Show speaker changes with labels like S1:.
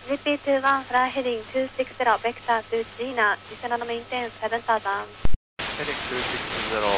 S1: GP21 fly heading 260 vector to Gina, descend and maintain 7000.
S2: Heading 260,